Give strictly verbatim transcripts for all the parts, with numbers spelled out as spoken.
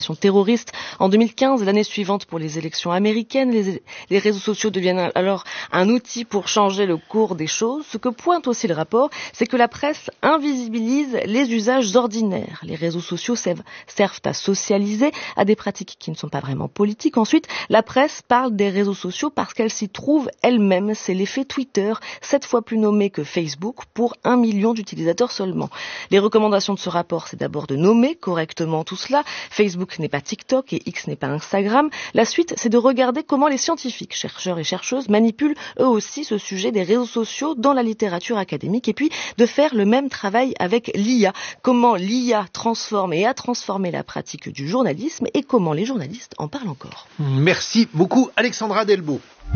terroriste. En deux mille quinze, l'année suivante pour les élections américaines, les, les réseaux sociaux deviennent alors un outil pour changer le cours des choses. Ce que pointe aussi le rapport, c'est que la presse invisibilise les usages ordinaires. Les réseaux sociaux servent, servent à socialiser, à des pratiques qui ne sont pas vraiment politiques. Ensuite, la presse parle des réseaux sociaux parce qu'elle s'y trouve elle-même. C'est l'effet Twitter, sept fois plus nommé que Facebook, pour un million d'utilisateurs seulement. Les recommandations de ce rapport, c'est d'abord de nommer correctement tout cela. Facebook n'est pas TikTok et X n'est pas Instagram. La suite, c'est de regarder comment les scientifiques, chercheurs et chercheuses manipulent eux aussi ce sujet des réseaux sociaux dans la littérature académique, et puis de faire le même travail avec l'I A. Comment l'I A transforme et a transformé la pratique du journalisme et comment les journalistes en parlent encore. Merci beaucoup Alexandra Delbo.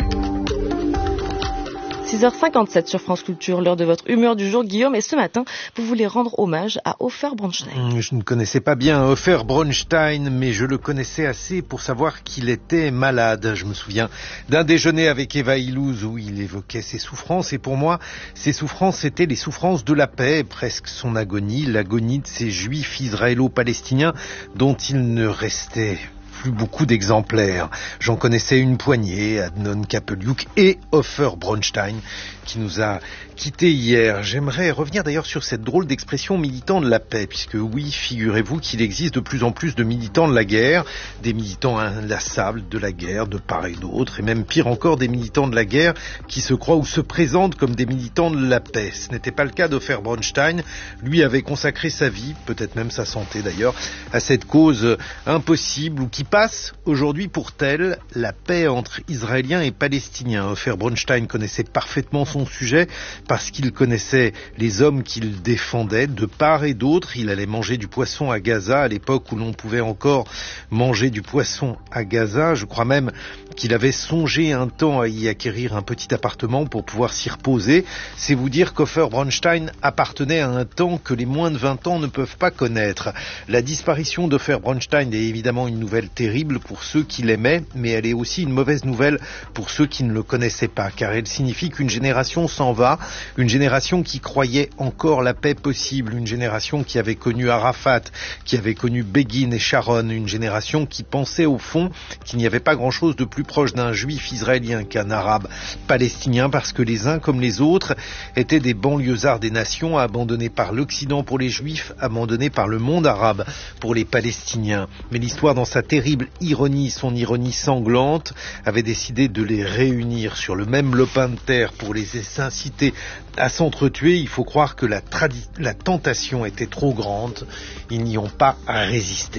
six heures cinquante-sept sur France Culture, l'heure de votre humeur du jour, Guillaume. Et ce matin, vous voulez rendre hommage à Hofer Bronstein. Je ne connaissais pas bien Hofer Bronstein, mais je le connaissais assez pour savoir qu'il était malade. Je me souviens d'un déjeuner avec Eva Illouz où il évoquait ses souffrances. Et pour moi, ces souffrances, c'était les souffrances de la paix, presque son agonie, l'agonie de ces juifs israélo-palestiniens dont il ne restait plus beaucoup d'exemplaires. J'en connaissais une poignée, Adnon Kapeliuk et Hofer Bronstein, qui nous a quittés hier. J'aimerais revenir d'ailleurs sur cette drôle d'expression militant de la paix, puisque oui, figurez-vous qu'il existe de plus en plus de militants de la guerre, des militants inlassables de la guerre, de part et d'autre, et même pire encore, des militants de la guerre qui se croient ou se présentent comme des militants de la paix. Ce n'était pas le cas d'Hofer Bronstein. Lui avait consacré sa vie, peut-être même sa santé d'ailleurs, à cette cause impossible ou qui passe aujourd'hui pour telle, la paix entre Israéliens et Palestiniens. Hofer Bronstein connaissait parfaitement son sujet parce qu'il connaissait les hommes qu'il défendait de part et d'autre. Il allait manger du poisson à Gaza à l'époque où l'on pouvait encore manger du poisson à Gaza. Je crois même qu'il avait songé un temps à y acquérir un petit appartement pour pouvoir s'y reposer. C'est vous dire qu'Hofer Bronstein appartenait à un temps que les moins de vingt ans ne peuvent pas connaître. La disparition d'Hofer Bronstein est évidemment une nouvelle terrible pour ceux qui l'aimaient, mais elle est aussi une mauvaise nouvelle pour ceux qui ne le connaissaient pas, car elle signifie qu'une génération s'en va, une génération qui croyait encore la paix possible, une génération qui avait connu Arafat, qui avait connu Begin et Sharon, une génération qui pensait au fond qu'il n'y avait pas grand-chose de plus proche d'un juif israélien qu'un arabe palestinien, parce que les uns comme les autres étaient des banlieusards des nations, abandonnés par l'Occident pour les juifs, abandonnés par le monde arabe pour les Palestiniens. Mais l'histoire, dans sa terrible ironie, son ironie sanglante, avait décidé de les réunir sur le même lopin de terre pour les inciter à s'entretuer. Il faut croire que la, tradi- la tentation était trop grande. Ils n'y ont pas à résister.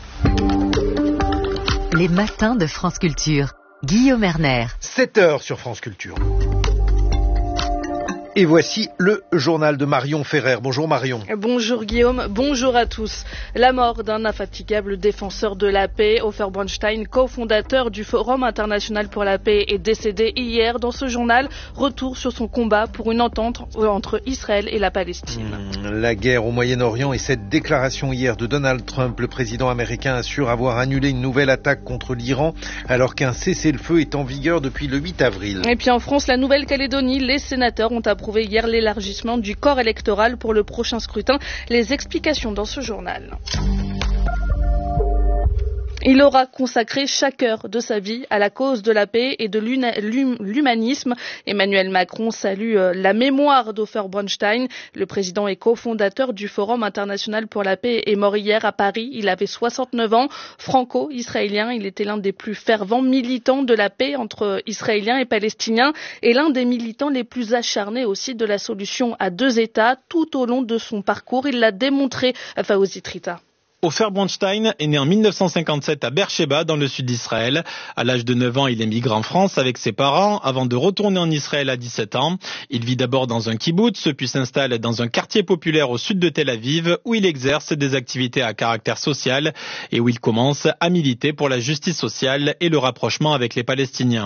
Les matins de France Culture. Guillaume Erner. sept heures sur France Culture. Et voici le journal de Marion Ferrer. Bonjour Marion. Bonjour Guillaume, bonjour à tous. La mort d'un infatigable défenseur de la paix, Hofer Bronstein, cofondateur du Forum international pour la paix, est décédé hier. Dans ce journal, retour sur son combat pour une entente entre Israël et la Palestine. Mmh, la guerre au Moyen-Orient et cette déclaration hier de Donald Trump, le président américain assure avoir annulé une nouvelle attaque contre l'Iran alors qu'un cessez-le-feu est en vigueur depuis le huit avril. Et puis en France, la Nouvelle-Calédonie, les sénateurs ont approuvé approuvé hier l'élargissement du corps électoral pour le prochain scrutin. Les explications dans ce journal. Il aura consacré chaque heure de sa vie à la cause de la paix et de l'humanisme. Emmanuel Macron salue la mémoire d'Hofer Bronstein. Le président et cofondateur du Forum international pour la paix est mort hier à Paris. Il avait soixante-neuf ans. Franco-israélien, il était l'un des plus fervents militants de la paix entre Israéliens et Palestiniens et l'un des militants les plus acharnés aussi de la solution à deux États. Tout au long de son parcours, il l'a démontré. Fawzi Trita. Hofer Bronstein est né en mille neuf cent cinquante-sept à Beersheba, dans le sud d'Israël. À l'âge de neuf ans, il émigre en France avec ses parents avant de retourner en Israël à dix-sept ans. Il vit d'abord dans un kibboutz, puis s'installe dans un quartier populaire au sud de Tel Aviv où il exerce des activités à caractère social et où il commence à militer pour la justice sociale et le rapprochement avec les Palestiniens.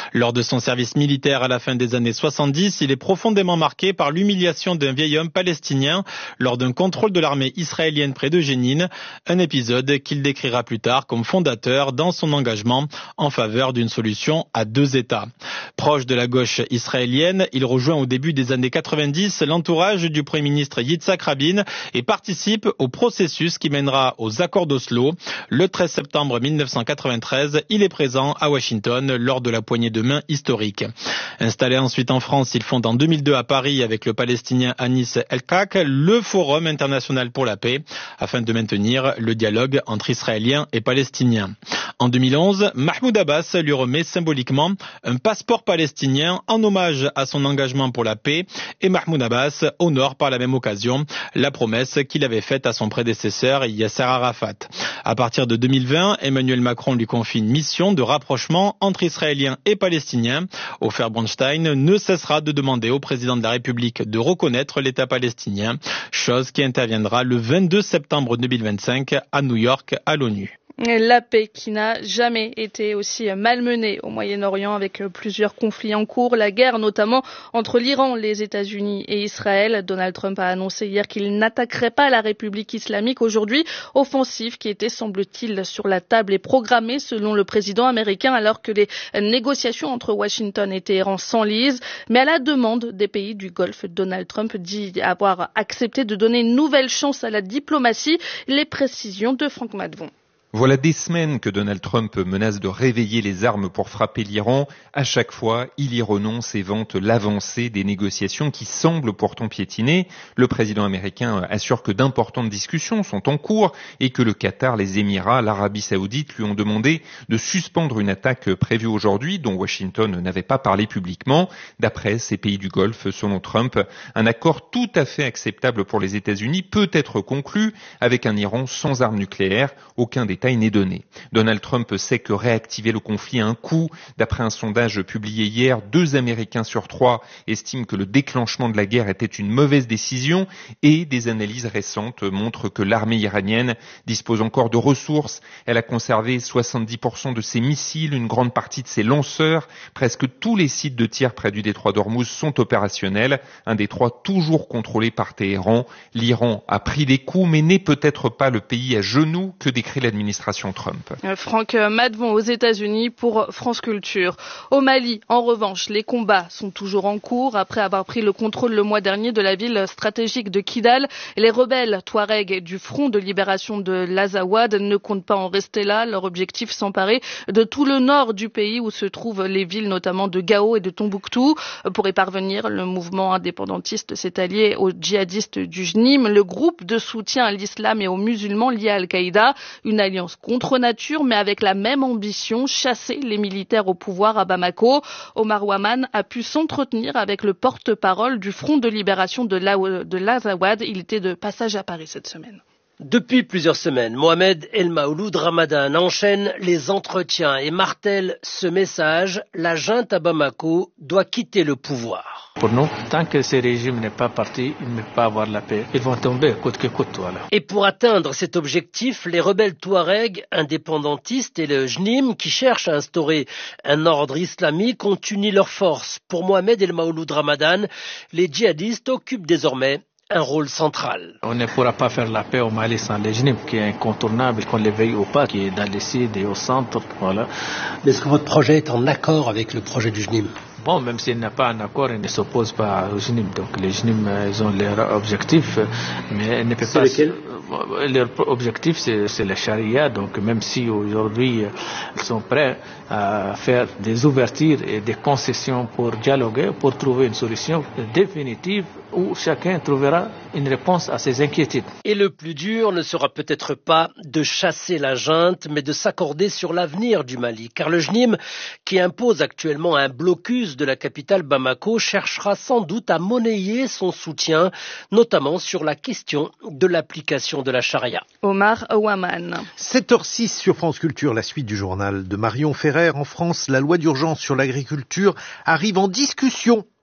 Lors de son service militaire à la fin des années soixante-dix, il est profondément marqué par l'humiliation d'un vieil homme palestinien lors d'un contrôle de l'armée israélienne près de Jénine, un épisode qu'il décrira plus tard comme fondateur dans son engagement en faveur d'une solution à deux États. Proche de la gauche israélienne, il rejoint au début des années quatre-vingt-dix l'entourage du Premier ministre Yitzhak Rabin et participe au processus qui mènera aux accords d'Oslo. Le treize septembre mille neuf cent quatre-vingt-treize, il est présent à Washington lors de la poignée de main historique. Installé ensuite en France, il fonde en deux mille deux à Paris avec le Palestinien Anis El-Kak le Forum international pour la paix afin de maintenir le dialogue entre Israéliens et Palestiniens. En deux mille onze, Mahmoud Abbas lui remet symboliquement un passeport palestinien en hommage à son engagement pour la paix et Mahmoud Abbas honore par la même occasion la promesse qu'il avait faite à son prédécesseur Yasser Arafat. À partir de deux mille vingt, Emmanuel Macron lui confie une mission de rapprochement entre Israéliens et Palestiniens. Ofer Bronstein ne cessera de demander au président de la République de reconnaître l'État palestinien, chose qui interviendra le vingt-deux septembre deux mille vingt-cinq à New York à l'ONU. La paix qui n'a jamais été aussi malmenée au Moyen-Orient avec plusieurs conflits en cours, la guerre notamment entre l'Iran, les États-Unis et Israël. Donald Trump a annoncé hier qu'il n'attaquerait pas la République islamique aujourd'hui, offensive qui était semble-t-il sur la table et programmée selon le président américain alors que les négociations entre Washington et Téhéran s'enlisent. Mais à la demande des pays du Golfe, Donald Trump dit avoir accepté de donner une nouvelle chance à la diplomatie. Les précisions de Franck Madvon. Voilà des semaines que Donald Trump menace de réveiller les armes pour frapper l'Iran. À chaque fois, il y renonce et vante l'avancée des négociations qui semblent pourtant piétiner. Le président américain assure que d'importantes discussions sont en cours et que le Qatar, les Émirats, l'Arabie Saoudite lui ont demandé de suspendre une attaque prévue aujourd'hui dont Washington n'avait pas parlé publiquement. D'après ces pays du Golfe, selon Trump, un accord tout à fait acceptable pour les États-Unis peut être conclu avec un Iran sans armes nucléaires. Aucun des détail n'est donné. Donald Trump sait que réactiver le conflit a un coût. D'après un sondage publié hier, deux Américains sur trois estiment que le déclenchement de la guerre était une mauvaise décision et des analyses récentes montrent que l'armée iranienne dispose encore de ressources. Elle a conservé soixante-dix pour cent de ses missiles, une grande partie de ses lanceurs. Presque tous les sites de tir près du détroit d'Ormuz sont opérationnels. Un détroit toujours contrôlé par Téhéran. L'Iran a pris des coups mais n'est peut-être pas le pays à genoux que décrit l'administration Trump. Franck Madvon aux États-Unis pour France Culture. Au Mali, en revanche, les combats sont toujours en cours. Après avoir pris le contrôle le mois dernier de la ville stratégique de Kidal, les rebelles Touaregs du Front de libération de l'Azawad ne comptent pas en rester là. Leur objectif, s'emparer de tout le nord du pays où se trouvent les villes notamment de Gao et de Tombouctou. Pour y parvenir, le mouvement indépendantiste s'est allié aux djihadistes du J N I M, le groupe de soutien à l'islam et aux musulmans liés à Al-Qaïda. Une alliance contre nature, mais avec la même ambition, chasser les militaires au pouvoir à Bamako. Omar Ouaman a pu s'entretenir avec le porte-parole du Front de libération de l'Azawad. Il était de passage à Paris cette semaine. Depuis plusieurs semaines, Mohamed El Maouloud Ramadan enchaîne les entretiens et martèle ce message: la junte à Bamako doit quitter le pouvoir. Pour nous, tant que ce régime n'est pas parti, il ne peut pas avoir la paix. Ils vont tomber coûte que coûte. Voilà. Et pour atteindre cet objectif, les rebelles Touaregs, indépendantistes et le J N I M, qui cherchent à instaurer un ordre islamique, ont uni leurs forces. Pour Mohamed El Maouloud Ramadan, les djihadistes occupent désormais un rôle central. On ne pourra pas faire la paix au Mali sans le J N I M, qui est incontournable, qu'on le veuille ou pas, qui est dans le sud et au centre. Voilà. Est-ce que votre projet est en accord avec le projet du J N I M? Bon, même s'il n'y a pas un accord, ils ne s'opposent pas au J N I M. Donc les J N I M, ils ont leur objectif, mais ils ne peuvent pas... Lequel? Leur objectif, c'est, c'est la charia. Donc même si aujourd'hui, ils sont prêts à faire des ouvertures et des concessions pour dialoguer, pour trouver une solution définitive où chacun trouvera une réponse à ses inquiétudes. Et le plus dur ne sera peut-être pas de chasser la junte, mais de s'accorder sur l'avenir du Mali. Car le J N I M, qui impose actuellement un blocus de la capitale Bamako, cherchera sans doute à monnayer son soutien, notamment sur la question de l'application de la charia. Omar Ouaman. sept heures six sur France Culture, la suite du journal de Marion Ferrer. En France, la loi d'urgence sur l'agriculture arrive en discussion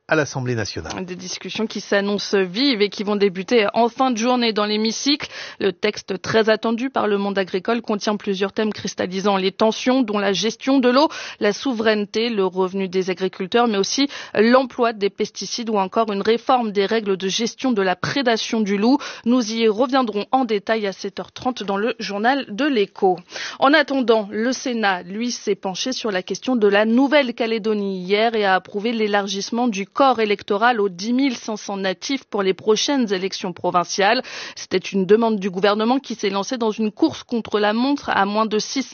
à l'Assemblée nationale. Des discussions qui s'annoncent vives et qui vont débuter en fin de journée dans l'hémicycle. Le texte très attendu par le monde agricole contient plusieurs thèmes cristallisant les tensions, dont la gestion de l'eau, la souveraineté, le revenu des agriculteurs, mais aussi l'emploi des pesticides ou encore une réforme des règles de gestion de la prédation du loup. Nous y reviendrons en détail à sept heures trente dans le journal de l'Écho. En attendant, le Sénat, lui, s'est penché sur la question de la Nouvelle-Calédonie hier et a approuvé l'élargissement du corps électoral aux dix mille cinq cents natifs pour les prochaines élections provinciales. C'était une demande du gouvernement qui s'est lancé dans une course contre la montre à moins de six